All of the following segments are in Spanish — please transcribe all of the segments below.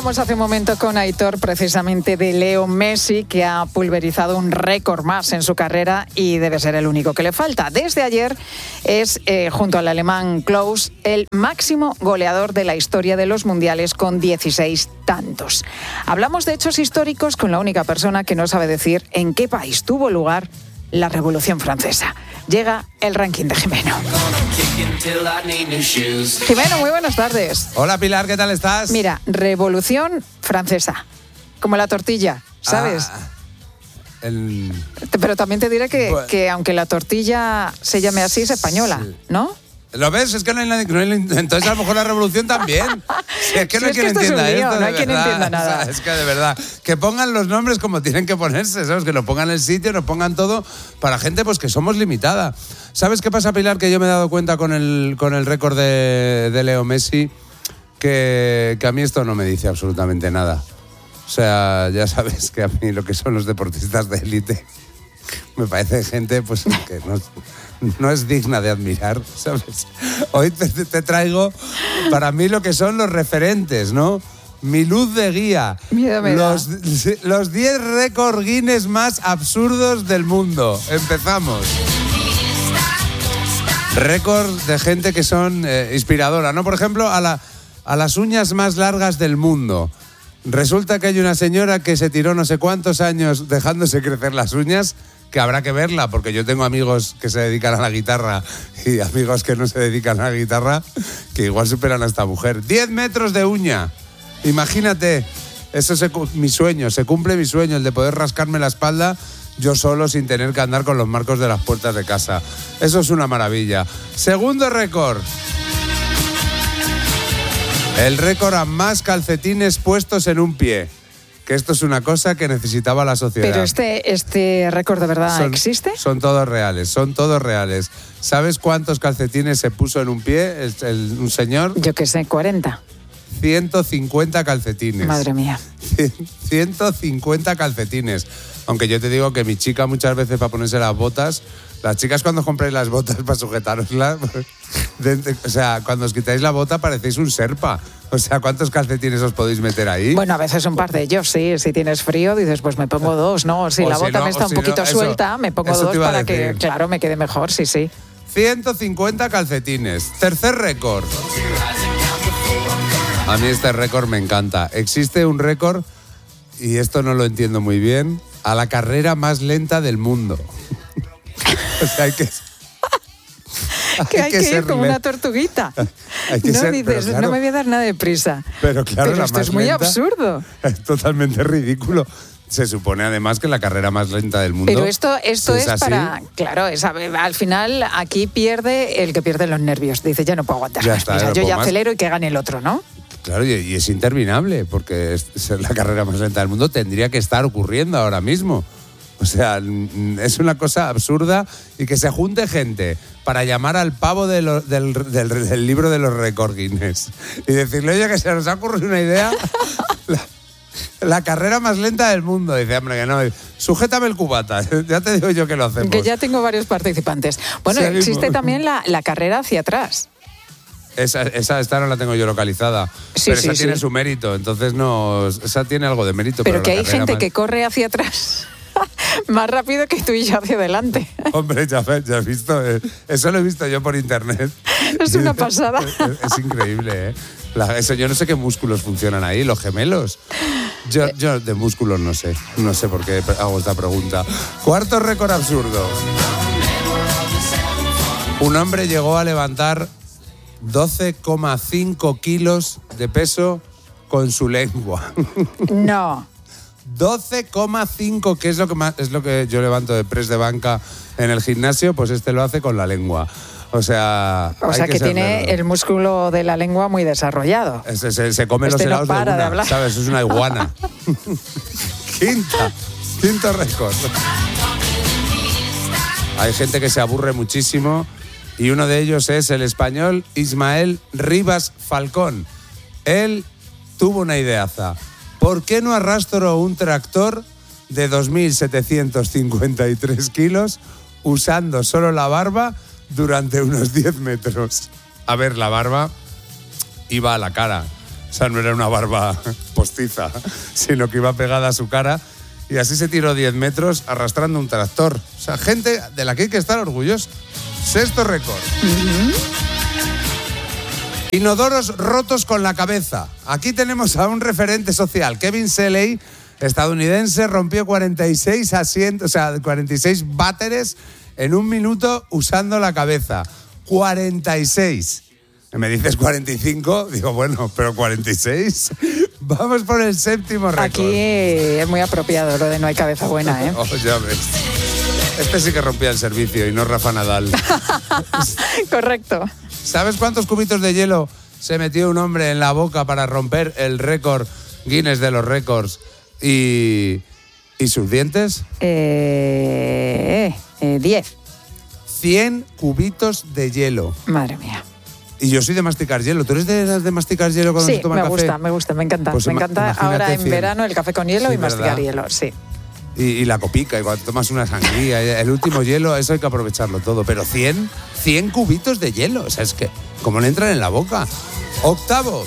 Hablábamos hace un momento con Aitor precisamente de Leo Messi, que ha pulverizado un récord más en su carrera y debe ser el único que le falta. Desde ayer es, junto al alemán Klose, el máximo goleador de la historia de los mundiales con 16 tantos. Hablamos de hechos históricos con la única persona que no sabe decir en qué país tuvo lugar la Revolución Francesa. Llega el ranking de Jimeno. Jimeno, muy buenas tardes. Hola Pilar, ¿qué tal estás? Mira, Revolución Francesa, como la tortilla, ¿sabes? Pero también te diré que aunque la tortilla se llame así, es española, sí. ¿No? ¿Lo ves? Es que no hay entonces a lo mejor la revolución también. Es que no hay quien entienda esto. No hay quien entienda nada. O sea, es que de verdad, que pongan los nombres como tienen que ponerse, ¿sabes? Que nos pongan el sitio, nos pongan todo para gente pues que somos limitada. ¿Sabes qué pasa, Pilar? Que yo me he dado cuenta con el récord de Leo Messi que a mí esto no me dice absolutamente nada. O sea, ya sabes que a mí lo que son los deportistas de élite me parece gente pues que no es digna de admirar, ¿sabes? Hoy te traigo para mí lo que son los referentes, ¿no? Mi luz de guía. Miedo me da. Los 10 récords Guinness más absurdos del mundo. Empezamos. Récords de gente que son inspiradora, ¿no? Por ejemplo, a las uñas más largas del mundo. Resulta que hay una señora que se tiró no sé cuántos años dejándose crecer las uñas, que habrá que verla, porque yo tengo amigos que se dedican a la guitarra y amigos que no se dedican a la guitarra, que igual superan a esta mujer. 10 metros de uña. Imagínate, eso mi sueño, se cumple mi sueño, el de poder rascarme la espalda yo solo sin tener que andar con los marcos de las puertas de casa. Eso es una maravilla. Segundo récord. El récord a más calcetines puestos en un pie. Que esto es una cosa que necesitaba la sociedad. Pero este récord de verdad existe. Son todos reales. ¿Sabes cuántos calcetines se puso en un pie un señor? Yo qué sé, 40. 150 calcetines. Madre mía. 150 calcetines. Aunque yo te digo que mi chica muchas veces para ponerse las botas, las chicas cuando compréis las botas para sujetaroslas, o sea, cuando os quitáis la bota parecéis un serpa. O sea, ¿cuántos calcetines os podéis meter ahí? Bueno, a veces un par de ellos, sí. Si tienes frío, dices, pues me pongo 2, ¿no? Si la bota me está un poquito suelta, me pongo 2 para que, claro, me quede mejor, sí. 150 calcetines. Tercer récord. A mí este récord me encanta. Existe un récord, y esto no lo entiendo muy bien, a la carrera más lenta del mundo. O sea, hay que ir como una tortuguita. Dices, claro, no me voy a dar nada de prisa. Pero claro, pero esto es muy absurdo. Es totalmente ridículo. Se supone además que la carrera más lenta del mundo. Pero esto es para... Claro, al final aquí pierde el que pierde los nervios. Dice, ya no puedo aguantar. Ya está, mira, yo ya acelero y que gane el otro, ¿no? Claro, y es interminable, porque es la carrera más lenta del mundo. Tendría que estar ocurriendo ahora mismo. O sea, es una cosa absurda, y que se junte gente para llamar al pavo del libro de los récords Guinness y decirle, oye, que se nos ha ocurrido una idea, la carrera más lenta del mundo. Dice, hombre, que no, sujétame el cubata, ya te digo yo que lo hacemos. Que ya tengo varios participantes. Bueno, seguimos. Existe también la carrera hacia atrás. Esta no la tengo yo localizada, pero esa tiene su mérito, entonces no, esa tiene algo de mérito. Pero que hay gente que corre hacia atrás más rápido que tú y yo hacia adelante. Hombre, ya has visto, eso lo he visto yo por internet. Es una pasada. Es increíble, ¿eh? Yo no sé qué músculos funcionan ahí, los gemelos. Yo de músculos no sé por qué hago esta pregunta. Cuarto récord absurdo. Un hombre llegó a levantar 12,5 kilos de peso con su lengua. No. 12,5, que es lo que yo levanto de press de banca en el gimnasio, pues este lo hace con la lengua. O sea que tiene el músculo de la lengua muy desarrollado. Se come los helados no para de una, de hablar. ¿sabes? Es una iguana. Quinto récord. Hay gente que se aburre muchísimo, y uno de ellos es el español Ismael Rivas Falcón. Él tuvo una ideaza. ¿Por qué no arrastro un tractor de 2.753 kilos usando solo la barba durante unos 10 metros? A ver, la barba iba a la cara. O sea, no era una barba postiza, sino que iba pegada a su cara. Y así se tiró 10 metros arrastrando un tractor. O sea, gente de la que hay que estar orgulloso. Sexto récord. Inodoros rotos con la cabeza. Aquí tenemos a un referente social. Kevin Shelley, estadounidense, rompió 46 asientos, o sea, 46 váteres en un minuto usando la cabeza. 46. Me dices 45, digo, bueno, pero 46. Vamos por el séptimo récord. Aquí es muy apropiado lo de no hay cabeza buena, ¿eh? Oh, ya ves. Este sí que rompía el servicio y no Rafa Nadal. Correcto. ¿Sabes cuántos cubitos de hielo se metió un hombre en la boca para romper el récord Guinness de los récords y sus dientes? 10. 100 cubitos de hielo. Madre mía. Y yo soy de masticar hielo. ¿Tú eres de masticar hielo cuando se toma café? Sí, me gusta, me encanta. Pues me encanta ahora en 100. verano el café con hielo Sí, y masticar ¿verdad? hielo, sí. Y la copica, y cuando tomas una sangría, el último hielo, eso hay que aprovecharlo todo. Pero 100 cubitos de hielo, o sea, es que, ¿cómo le entran en la boca? Octavo.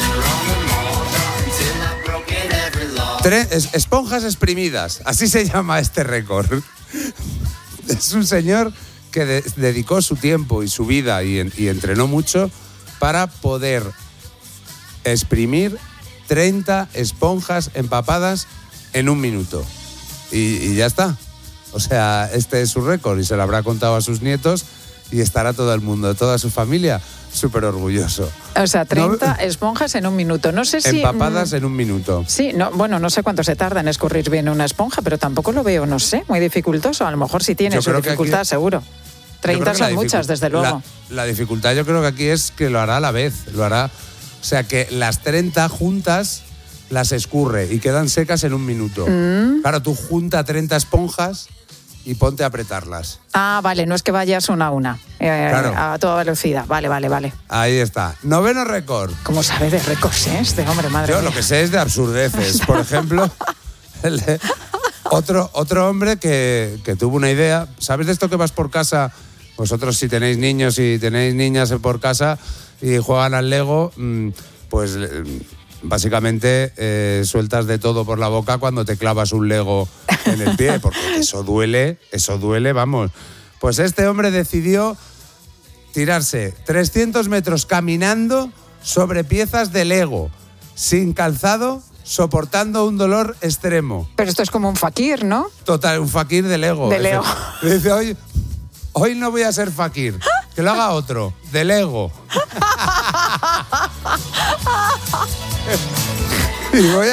Esponjas exprimidas, así se llama este récord. Es un señor que dedicó su tiempo y su vida y entrenó mucho para poder exprimir 30 esponjas empapadas en un minuto. Y ya está. O sea, este es su récord y se lo habrá contado a sus nietos y estará todo el mundo, toda su familia, súper orgulloso. O sea, 30 esponjas en un minuto. No sé si... Empapadas en un minuto. Sí, no, bueno, no sé cuánto se tarda en escurrir bien una esponja, pero tampoco lo veo, no sé, muy dificultoso. A lo mejor sí tiene su dificultad, aquí, seguro. 30 son muchas, desde luego. La dificultad yo creo que aquí es que lo hará a la vez. Lo hará, o sea, que las 30 juntas las escurre y quedan secas en un minuto. Claro, tú junta 30 esponjas y ponte a apretarlas. Ah, vale, no es que vayas una a una, claro. A toda velocidad. Vale. Ahí está. Noveno récord. ¿Cómo sabe de récords, este hombre, madre mía? Yo lo que sé es de absurdeces. Por ejemplo, otro hombre que tuvo una idea. ¿Sabes de esto que vas por casa? Vosotros si tenéis niños y tenéis niñas por casa y juegan al Lego, pues... Básicamente sueltas de todo por la boca cuando te clavas un Lego en el pie, porque eso duele, vamos. Pues este hombre decidió tirarse 300 metros caminando sobre piezas de Lego, sin calzado, soportando un dolor extremo. Pero esto es como un fakir, ¿no? Total, un fakir de Lego. De Lego. Dice, hoy no voy a ser fakir, que lo haga otro, de Lego. Y voy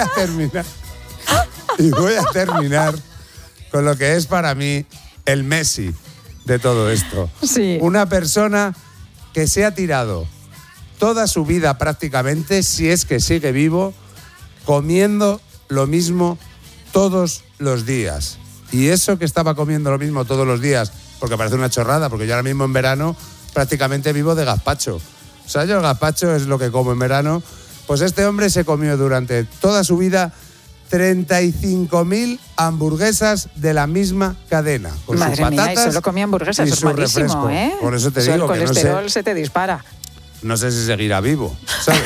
a terminar con lo que es para mí el Messi de todo esto. Sí. Una persona que se ha tirado toda su vida prácticamente, si es que sigue vivo, comiendo lo mismo todos los días. Y eso que estaba comiendo lo mismo todos los días, porque parece una chorrada, porque yo ahora mismo en verano prácticamente vivo de gazpacho. O sea, yo el gazpacho es lo que como en verano. Pues este hombre se comió durante toda su vida 35.000 hamburguesas de la misma cadena. Con Madre sus patatas mía, y solo comía hamburguesas, y eso es su malísimo, refresco. ¿eh? Por eso te digo digo que el colesterol se te dispara. No sé si seguirá vivo, ¿sabes?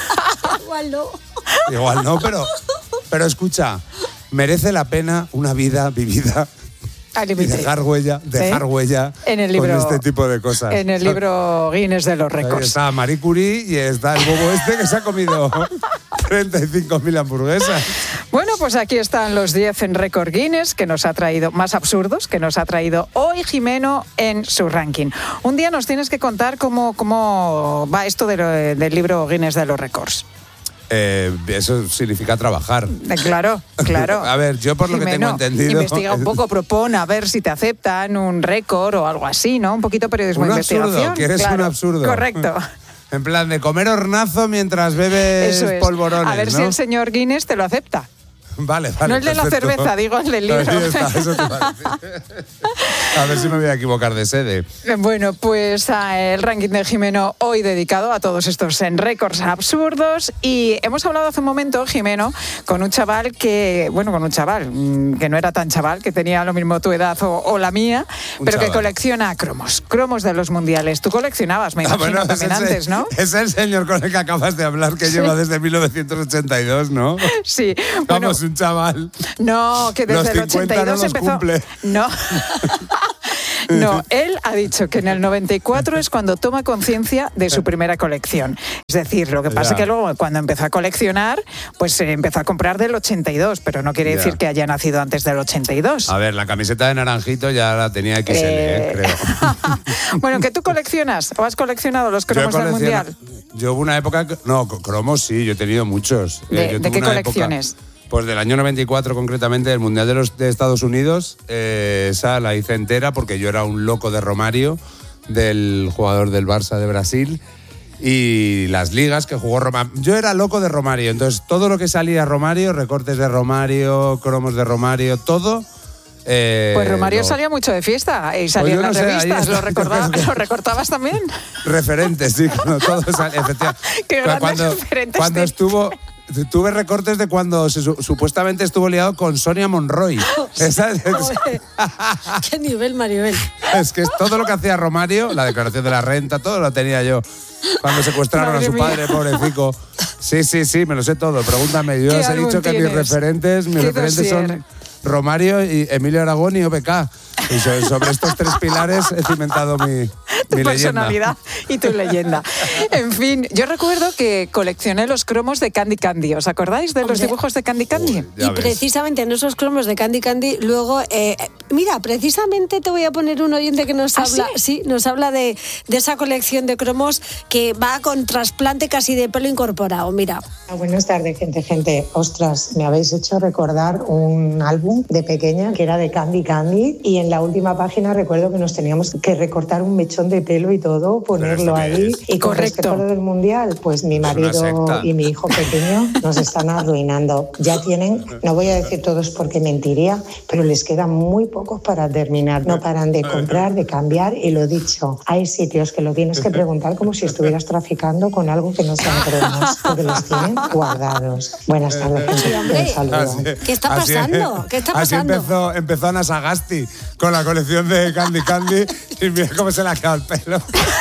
Igual no, pero escucha, merece la pena una vida vivida y dejar huella en el libro, con este tipo de cosas. En el libro Guinness de los récords. Ahí está Marie Curie y está el bobo este que se ha comido 35.000 hamburguesas. Bueno, pues aquí están los 10 en récord Guinness que nos ha traído, más absurdos, que nos ha traído hoy Jimeno en su ranking. Un día nos tienes que contar cómo va esto del libro Guinness de los récords. Eso significa trabajar. Claro. A ver, yo por lo que tengo entendido... Investiga un poco, propone a ver si te aceptan un récord o algo así, ¿no? Un poquito periodismo de investigación. Absurdo, ¿quieres un absurdo? Correcto. En plan de comer hornazo mientras bebes polvorones, a ver, ¿no? si el señor Guinness te lo acepta. Vale. No el de perfecto. La cerveza, digo el del libro. Ahí está, eso te va a decir. A ver si me voy a equivocar de sede. Bueno, pues el ranking de Jimeno hoy dedicado a todos estos récords absurdos. Y hemos hablado hace un momento, Jimeno, con un chaval que no era tan chaval, que tenía lo mismo tu edad o la mía, pero que colecciona cromos de los mundiales. Tú coleccionabas, me imagino, también antes, ¿no? Es el señor con el que acabas de hablar, que lleva desde 1982, ¿no? Sí. Vamos, un chaval. No, que desde el 82 empezó. Cumple. No. No, él ha dicho que en el 94 es cuando toma conciencia de su primera colección. Es decir, lo que pasa es que luego cuando empezó a coleccionar, pues empezó a comprar del 82, pero no quiere decir que haya nacido antes del 82. A ver, la camiseta de naranjito ya la tenía XL, creo. Bueno, ¿que tú coleccionas o has coleccionado los cromos del Mundial? Yo hubo una época... No, cromos sí, yo he tenido muchos. ¿De qué colecciones? Pues del año 94 concretamente, del Mundial de Estados Unidos, esa la hice entera porque yo era un loco de Romario, del jugador del Barça de Brasil, y las ligas que jugó Romario. Yo era loco de Romario, entonces todo lo que salía Romario, recortes de Romario, cromos de Romario, todo... pues Romario salía mucho de fiesta y salía en las revistas. ¿Lo recortabas también? Referentes, sí, todo salía, efectivamente. Qué grandes referentes. Cuando estuvo... Tuve recortes de cuando supuestamente estuvo liado con Sonia Monroy. ¿Qué nivel, Maribel? Es que es todo lo que hacía Romario, la declaración de la renta, todo lo tenía yo. Cuando secuestraron a su padre, pobrecito. Sí, me lo sé todo. Pregúntame. Yo os he dicho que mis referentes son Romario y Emilio Aragón y OBK. Y sobre estos tres pilares he cimentado mi personalidad y tu leyenda. En fin, yo recuerdo que coleccioné los cromos de Candy Candy. ¿Os acordáis de los dibujos de Candy Candy? Y precisamente en esos cromos de Candy Candy, luego, mira, precisamente te voy a poner un oyente que nos habla, ¿sí? Nos habla de esa colección de cromos que va con trasplante casi de pelo incorporado. Mira. Buenas tardes, gente. Ostras, me habéis hecho recordar un álbum de pequeña que era de Candy Candy, y en la última página recuerdo que nos teníamos que recortar un mechón de pelo y todo, ponerlo ahí. Y con respecto a lo del Mundial, pues mi marido y mi hijo pequeño nos están arruinando. Ya tienen, no voy a decir todos porque mentiría, pero les quedan muy pocos para terminar. No paran de comprar, de cambiar, y lo dicho, hay sitios que lo tienes que preguntar como si estuvieras traficando con algo que no sean cromos, porque los tienen guardados. Buenas tardes, gente. Un saludo. ¿Qué está pasando? ¿Qué está pasando? Así empezó Ana Sagasti con la colección de Candy Candy, y mira cómo se le ha quedado el pelo.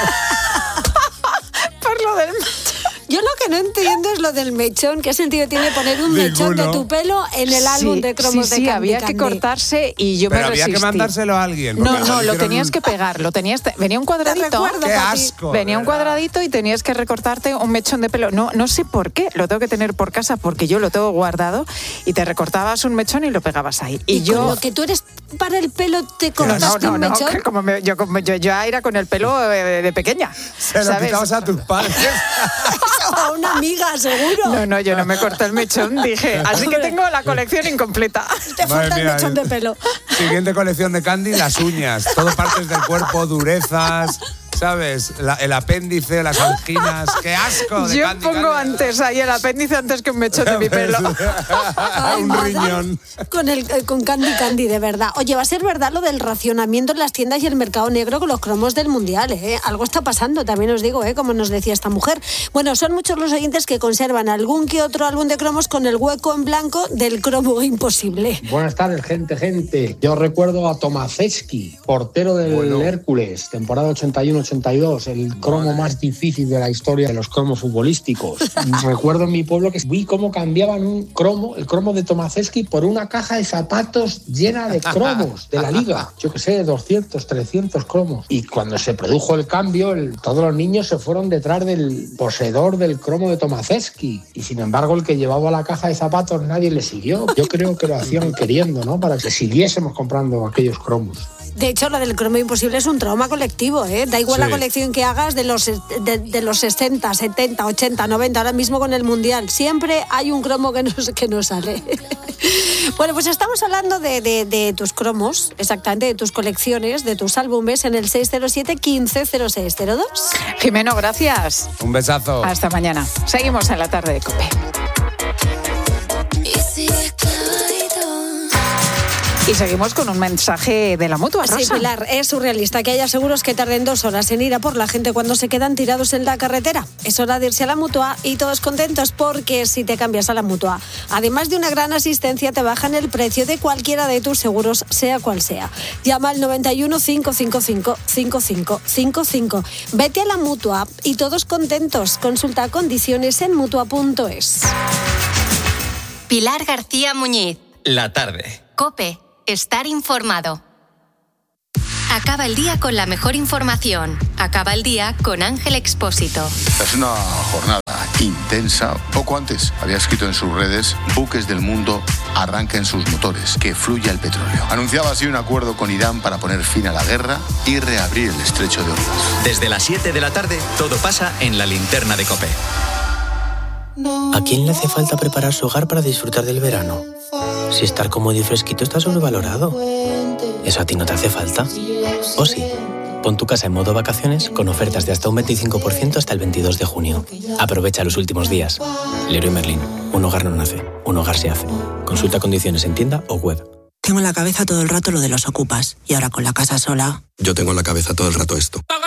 Por lo del... Yo lo que no entiendo es lo del mechón. ¿Qué sentido tiene poner un mechón de tu pelo en el álbum de cromos de Candy Candy? Había que cortarse y yo pero me resistí. Había que mandárselo a alguien. No, lo tenías que pegar. Venía un cuadradito. ¡Qué asco! Venía un cuadradito y tenías que recortarte un mechón de pelo. No sé por qué, lo tengo que tener por casa porque yo lo tengo guardado, y te recortabas un mechón y lo pegabas ahí. Y yo... Con lo que tú eres para el pelo, ¿te cortaste un mechón? Yo era con el pelo de pequeña. Se lo quitabas a tus padres. A una amiga, seguro. No, yo no me corté el mechón, dije. Así que tengo la colección incompleta. Te falta el mechón de pelo. Siguiente colección de Candy, las uñas. Todo partes del cuerpo, durezas, ¿sabes? El apéndice, las anginas. ¡Qué asco! Yo pongo antes ahí el apéndice antes que un mechón de mi pelo. Un riñón. Con Candy Candy, de verdad. Oye, va a ser verdad lo del racionamiento en las tiendas y el mercado negro con los cromos del Mundial, ¿eh? Algo está pasando, también os digo, como nos decía esta mujer. Bueno, son muchos los oyentes que conservan algún que otro álbum de cromos con el hueco en blanco del cromo imposible. Buenas tardes, gente. Yo recuerdo a Tomaszewski, portero del Hércules, temporada 81-82, el cromo más difícil de la historia de los cromos futbolísticos. Recuerdo en mi pueblo que vi cómo cambiaban el cromo de Tomaszewski por una caja de zapatos llena de cromos de la liga. Yo qué sé, 200, 300 cromos. Y cuando se produjo el cambio, todos los niños se fueron detrás del poseedor del cromo de Tomaszewski. Y sin embargo, el que llevaba la caja de zapatos nadie le siguió. Yo creo que lo hacían queriendo, ¿no? Para que siguiésemos comprando aquellos cromos. De hecho, lo del cromo imposible es un trauma colectivo, ¿eh? Da igual la colección que hagas de los 60, 70, 80, 90, ahora mismo con el Mundial. Siempre hay un cromo que no sale. Bueno, pues estamos hablando de tus cromos, exactamente, de tus colecciones, de tus álbumes en el 607 15 0602. Jimeno, gracias. Un besazo. Hasta mañana. Seguimos en la tarde de COPE. Y seguimos con un mensaje de la Mutua, Rosa. Sí, Pilar, es surrealista que haya seguros que tarden 2 horas en ir a por la gente cuando se quedan tirados en la carretera. Es hora de irse a la Mutua y todos contentos porque si te cambias a la Mutua, además de una gran asistencia, te bajan el precio de cualquiera de tus seguros, sea cual sea. Llama al 91 555 5555. Vete a la Mutua y todos contentos. Consulta condiciones en mutua.es. Pilar García Muñiz. La tarde. COPE. Estar informado. Acaba el día con la mejor información. Acaba el día con Ángel Expósito. Es una jornada intensa. Poco antes había escrito en sus redes: buques del mundo arranquen sus motores, que fluya el petróleo. Anunciaba así un acuerdo con Irán para poner fin a la guerra y reabrir el estrecho de Hormuz. Desde las 7 de la tarde, todo pasa en la linterna de COPE. ¿A quién le hace falta preparar su hogar para disfrutar del verano? Si estar cómodo y fresquito está sobrevalorado. ¿Eso a ti no te hace falta? ¿O sí? Pon tu casa en modo vacaciones con ofertas de hasta un 25% hasta el 22 de junio. Aprovecha los últimos días. Leroy Merlin. Un hogar no nace, un hogar se hace. Consulta condiciones en tienda o web. Tengo en la cabeza todo el rato lo de los ocupas. Y ahora con la casa sola... Yo tengo en la cabeza todo el rato esto.